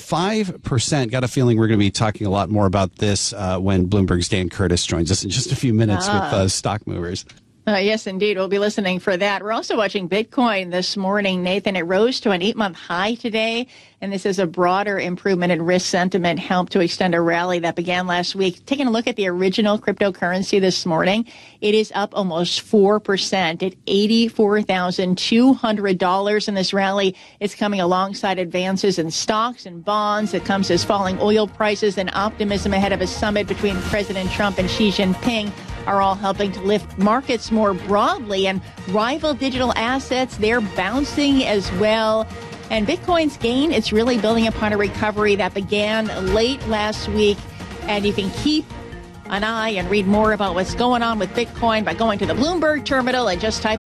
5%. Got a feeling we're going to be talking a lot more about this when Bloomberg's Dan Curtis joins us in just a few minutes with Stock Movers. Yes, indeed. We'll be listening for that. We're also watching Bitcoin this morning, Nathan. It rose to an 8-month high today, and this is a broader improvement in risk sentiment helped to extend a rally that began last week. Taking a look at the original cryptocurrency this morning, it is up almost 4% at $84,200 in this rally. It's coming alongside advances in stocks and bonds. It comes as falling oil prices and optimism ahead of a summit between President Trump and Xi Jinping are all helping to lift markets more broadly, and rival digital assets, they're bouncing as well. And Bitcoin's gain, it's really building upon a recovery that began late last week. And you can keep an eye and read more about what's going on with Bitcoin by going to the Bloomberg terminal and just type